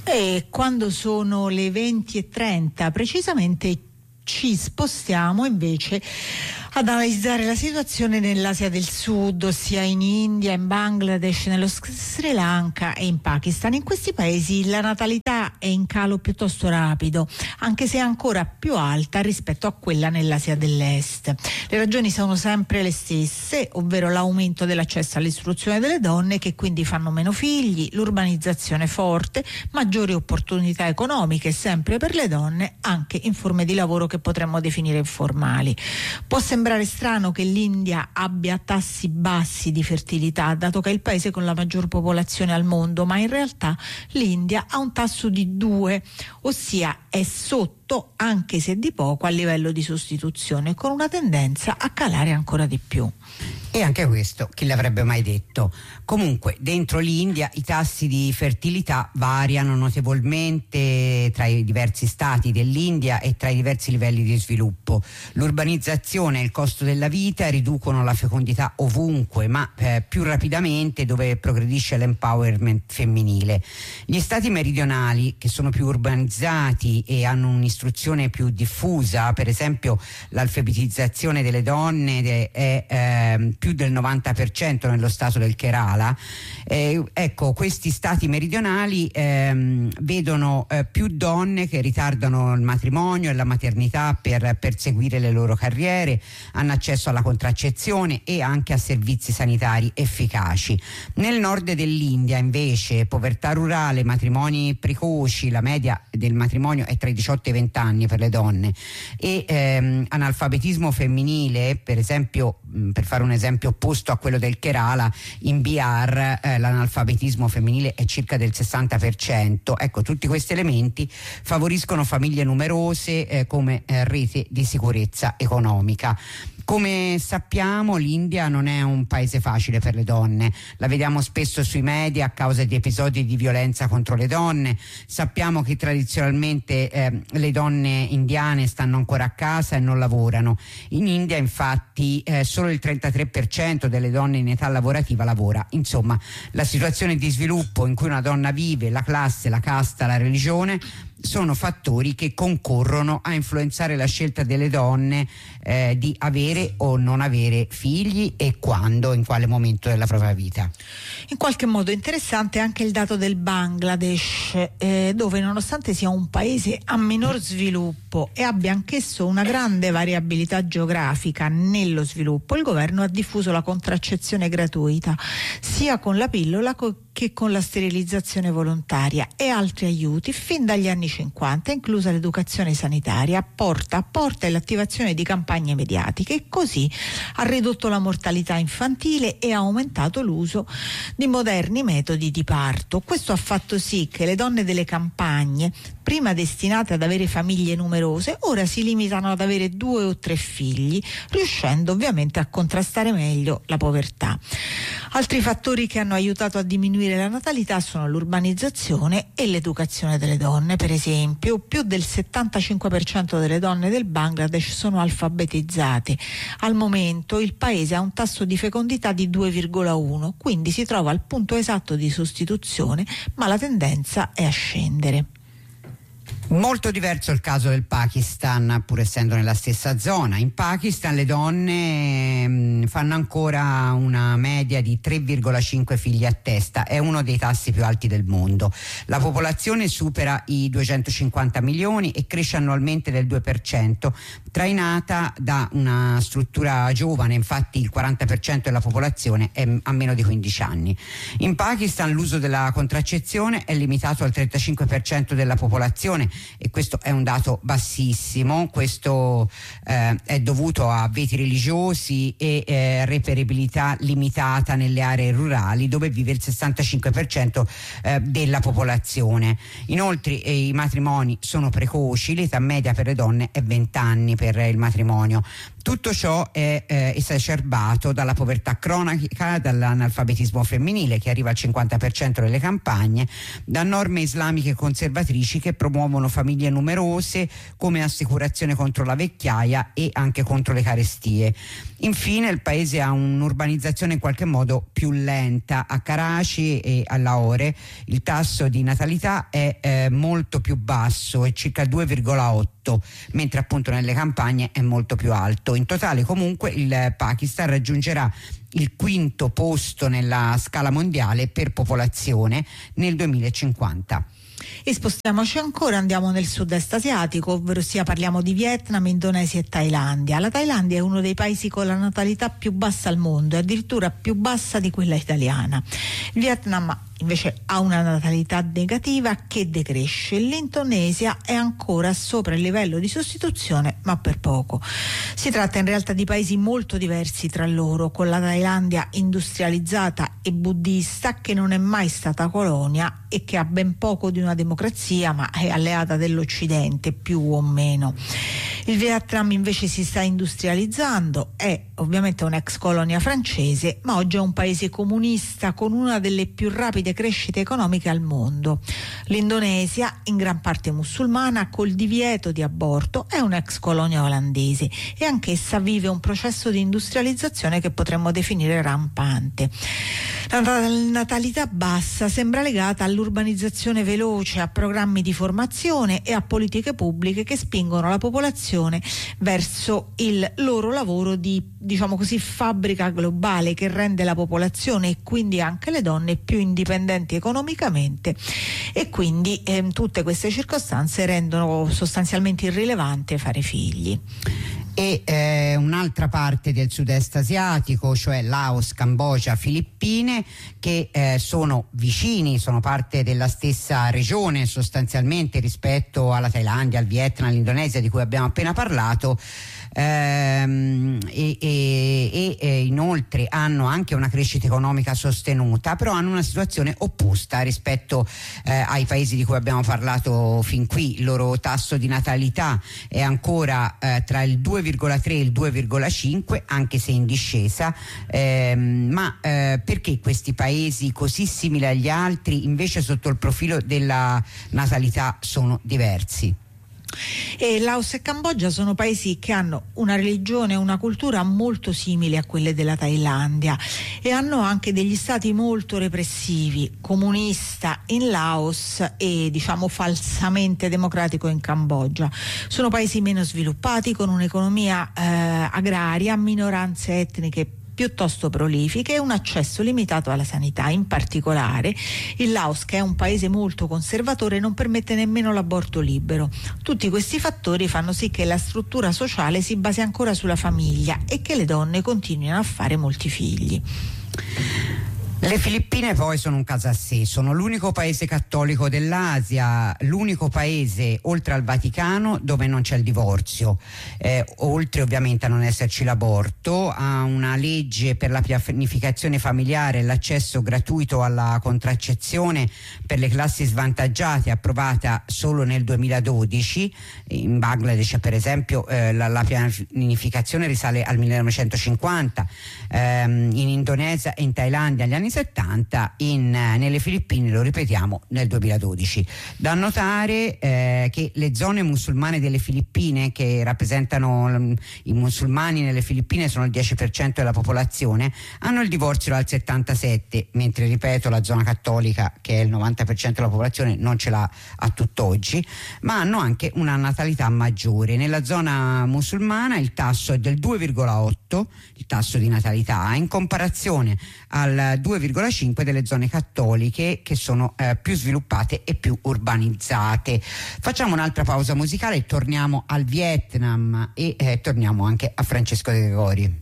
E quando sono le 20:30 precisamente ci spostiamo invece ad analizzare la situazione nell'Asia del Sud, ossia in India, in Bangladesh, nello Sri Lanka e in Pakistan. In questi paesi la natalità è in calo piuttosto rapido, anche se è ancora più alta rispetto a quella nell'Asia dell'Est. Le ragioni sono sempre le stesse, ovvero l'aumento dell'accesso all'istruzione delle donne, che quindi fanno meno figli, l'urbanizzazione forte, maggiori opportunità economiche sempre per le donne, anche in forme di lavoro che potremmo definire informali. Può sembrare strano che l'India abbia tassi bassi di fertilità, dato che è il paese con la maggior popolazione al mondo, ma in realtà l'India ha un tasso di 2, ossia è sotto, anche se di poco, a livello di sostituzione, con una tendenza a calare ancora di più. E anche questo, chi l'avrebbe mai detto? Comunque, dentro l'India i tassi di fertilità variano notevolmente tra i diversi stati dell'India e tra i diversi livelli di sviluppo. L'urbanizzazione e il costo della vita riducono la fecondità ovunque, ma più rapidamente dove progredisce l'empowerment femminile. Gli stati meridionali, che sono più urbanizzati e hanno un'istruzione più diffusa, per esempio l'alfabetizzazione delle donne è più del 90% nello stato del Kerala, ecco, questi stati meridionali vedono più donne che ritardano il matrimonio e la maternità per perseguire le loro carriere, hanno accesso alla contraccezione e anche a servizi sanitari efficaci. Nel nord dell'India invece povertà rurale, matrimoni precoci, la media del matrimonio è tra i 18 e i 20 anni per le donne, e analfabetismo femminile, per esempio, per fare un esempio opposto a quello del Kerala, in Bihar l'analfabetismo femminile è circa del 60%. Ecco, tutti questi elementi favoriscono famiglie numerose come rete di sicurezza economica. Come sappiamo, l'India non è un paese facile per le donne, la vediamo spesso sui media a causa di episodi di violenza contro le donne. Sappiamo che tradizionalmente le donne indiane stanno ancora a casa e non lavorano. In India infatti solo il 33% delle donne in età lavorativa lavora. Insomma, la situazione di sviluppo in cui una donna vive, la classe, la casta, la religione sono fattori che concorrono a influenzare la scelta delle donne di avere o non avere figli, e quando, in quale momento della propria vita. In qualche modo interessante anche il dato del Bangladesh, dove nonostante sia un paese a minor sviluppo e abbia anch'esso una grande variabilità geografica nello sviluppo, il governo ha diffuso la contraccezione gratuita sia con la pillola che con la sterilizzazione volontaria e altri aiuti fin dagli anni 50, inclusa l'educazione sanitaria porta a porta e l'attivazione di campagne mediatiche, e così ha ridotto la mortalità infantile e ha aumentato l'uso di moderni metodi di parto. Questo ha fatto sì che le donne delle campagne, prima destinate ad avere famiglie numerose, ora si limitano ad avere 2 o 3 figli, riuscendo ovviamente a contrastare meglio la povertà. Altri fattori che hanno aiutato a diminuire la natalità sono l'urbanizzazione e l'educazione delle donne. Per esempio, più del 75% delle donne del Bangladesh sono alfabetizzate. Al momento il paese ha un tasso di fecondità di 2,1, quindi si trova al punto esatto di sostituzione, ma la tendenza è a scendere. Molto diverso il caso del Pakistan, pur essendo nella stessa zona. In Pakistan le donne fanno ancora una media di 3,5 figli a testa, è uno dei tassi più alti del mondo. La popolazione supera i 250 milioni e cresce annualmente del 2%, trainata da una struttura giovane, infatti il 40% della popolazione è a meno di 15 anni. In Pakistan l'uso della contraccezione è limitato al 35% della popolazione, e questo è un dato bassissimo. Questo è dovuto a veti religiosi e reperibilità limitata nelle aree rurali dove vive il 65% della popolazione. Inoltre i matrimoni sono precoci, l'età media per le donne è 20 anni per il matrimonio. Tutto ciò è esacerbato dalla povertà cronica, dall'analfabetismo femminile che arriva al 50% delle campagne, da norme islamiche conservatrici che promuovono sostengono famiglie numerose come assicurazione contro la vecchiaia e anche contro le carestie. Infine il paese ha un'urbanizzazione in qualche modo più lenta. A Karachi e a Lahore il tasso di natalità è molto più basso, è circa 2,8, mentre appunto nelle campagne è molto più alto. In totale comunque il Pakistan raggiungerà il quinto posto nella scala mondiale per popolazione nel 2050. E spostiamoci ancora, andiamo nel sud-est asiatico, ovvero sia parliamo di Vietnam, Indonesia e Thailandia. La Thailandia è uno dei paesi con la natalità più bassa al mondo, e addirittura più bassa di quella italiana. Il Vietnam invece ha una natalità negativa che decresce. L'Indonesia è ancora sopra il livello di sostituzione, ma per poco. Si tratta in realtà di paesi molto diversi tra loro, con la Thailandia industrializzata e buddista, che non è mai stata colonia e che ha ben poco di una democrazia, ma è alleata dell'Occidente più o meno. Il Vietnam invece si sta industrializzando, è ovviamente un'ex colonia francese, ma oggi è un paese comunista con una delle più rapide crescite economiche al mondo. L'Indonesia, in gran parte musulmana, col divieto di aborto, è un'ex colonia olandese e anch'essa vive un processo di industrializzazione che potremmo definire rampante. La natalità bassa sembra legata all'urbanizzazione veloce, a programmi di formazione e a politiche pubbliche che spingono la popolazione verso il loro lavoro di, diciamo così, fabbrica globale, che rende la popolazione e quindi anche le donne più indipendenti economicamente, e quindi tutte queste circostanze rendono sostanzialmente irrilevante fare figli. E un'altra parte del sud-est asiatico, cioè Laos, Cambogia, Filippine, che sono vicini, sono parte della stessa regione sostanzialmente rispetto alla Thailandia, al Vietnam, all'Indonesia di cui abbiamo appena parlato, e inoltre hanno anche una crescita economica sostenuta, però hanno una situazione opposta rispetto ai paesi di cui abbiamo parlato fin qui. Il loro tasso di natalità è ancora tra il 2,3 e il 2,5, anche se in discesa, ma perché questi paesi così simili agli altri invece sotto il profilo della natalità sono diversi? E Laos e Cambogia sono paesi che hanno una religione e una cultura molto simili a quelle della Thailandia e hanno anche degli stati molto repressivi, comunista in Laos e diciamo falsamente democratico in Cambogia. Sono paesi meno sviluppati, con un'economia agraria, minoranze etniche piuttosto prolifiche e un accesso limitato alla sanità. In particolare il Laos, che è un paese molto conservatore, non permette nemmeno l'aborto libero. Tutti questi fattori fanno sì che la struttura sociale si basi ancora sulla famiglia e che le donne continuino a fare molti figli. Le Filippine poi sono un caso a sé, sono l'unico paese cattolico dell'Asia, l'unico paese oltre al Vaticano dove non c'è il divorzio, oltre ovviamente a non esserci l'aborto. Ha una legge per la pianificazione familiare e l'accesso gratuito alla contraccezione per le classi svantaggiate, approvata solo nel 2012. In Bangladesh per esempio la pianificazione risale al 1950, in Indonesia e in Thailandia agli anni 70, nelle Filippine, lo ripetiamo, nel 2012. Da notare che le zone musulmane delle Filippine, che rappresentano i musulmani nelle Filippine, sono il 10% della popolazione, hanno il divorzio dal 77, mentre, ripeto, la zona cattolica, che è il 90% della popolazione, non ce l'ha a tutt'oggi, ma hanno anche una natalità maggiore. Nella zona musulmana il tasso è del 2,8, il tasso di natalità, in comparazione al 2,5 delle zone cattoliche, che sono più sviluppate e più urbanizzate. Facciamo un'altra pausa musicale e torniamo al Vietnam e torniamo anche a Francesco De Gregori.